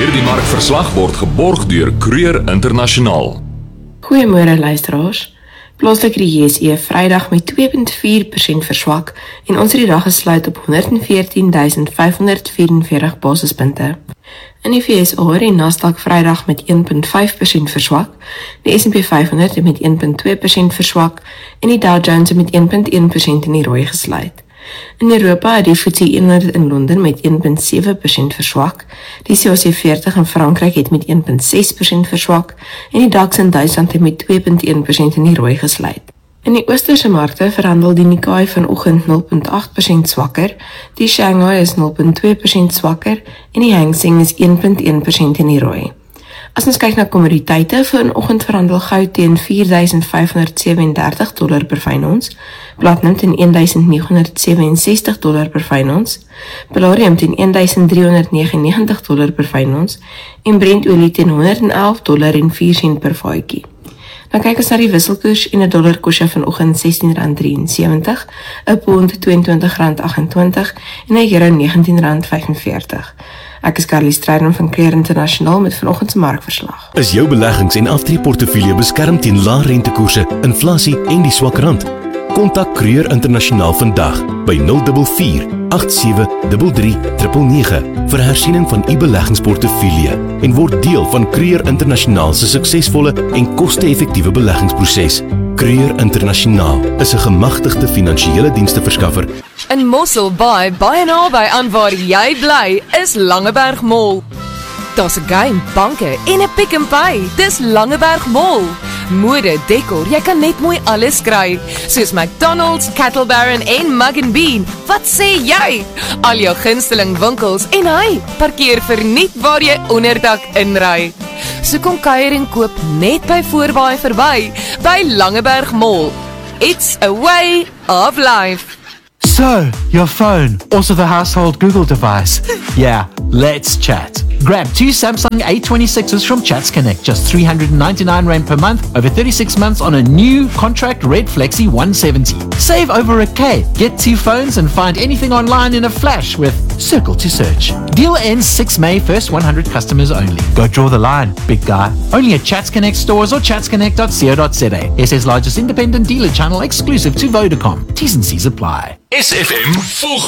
Hierdie markverslag word geborg deur Kruger Internasionaal. Goeiemôre luisteraars. Plaaslike die JSE Vrydag met 2.4% verswak en ons het die dag gesluit op 114.544 basispunte. In die VSA het die Nasdaq Vrydag met 1.5% verswak, die S&P 500 het met 1.2% verswak en die Dow Jones het met 1.1% in die rooi gesluit. In Europa het die FTSE 100 in Londen met 1.7% verswak, die CAC 40 in Frankryk het met 1.6% verswak en die DAX in Duitsland het met 2.1% in die rooi gesluit. In die oosterse markte verhandel die Nikkei vanoggend 0.8% swakker, die Shanghai is 0.2% swakker en die Hang Seng is 1.1% in die rooi. As ons kyk na kommoditeite, vanoggend verhandel goud teen $4,537 per fyn ons, platinum teen $1,967 per fyn ons, palladium teen $1,399 per fyn ons en Brent-olie teen $111.04 per vatjie. Dan kyk ons na die wisselkoers en 'n dollarkoers vanoggend R16.73, 'n pond R22.28 en 'n euro R19.45. Ek is Carly Strydom van Kruger Internasionaal met vanoggend se markverslag. Is jou beleggings- en aftreeportefeulje beskerm teen lae rentekoerse, inflasie en die swak rand? Kontak Kruger Internasionaal vandag by 044 8733 999 vir hersiening van u beleggingsportefeulje en word deel van Kruger Internasionaal se suksesvolle en koste-effektiewe beleggingsproses. Kruger Internasionaal is 'n gemagtigde finansiële diensteverskaffer. In Mossel Bay, baie naby aan waar jy bly, is Langeberg Mall. Daar's 'n game, banke en 'n Pick n Pay. Dis Langeberg Mall. Mode, dekor, jy kan net mooi alles kry, soos McDonald's, Cattle Baron en Mug & Bean. Wat sê jy? Al jou gunsteling winkels en hy, parkeer verniet waar jy onderdak inry. So kom kuier en koop net by Voorbaai verby, by Langeberg Mall. It's a way of life. So, your phone, also the household Google device. Yeah, let's chat. Grab 2 Samsung A26s from Chats Connect, just R399 per month, over 36 months on a new contract Red Flexi 170. Save over $1,000. Get 2 phones and find anything online in a flash with Circle to Search. Deal ends 6 May, first 100 customers only. Go draw the line, big guy. Only at Chats Connect stores or chatsconnect.co.za. SA's largest independent dealer channel exclusive to Vodacom. T's and C's apply. SFM volg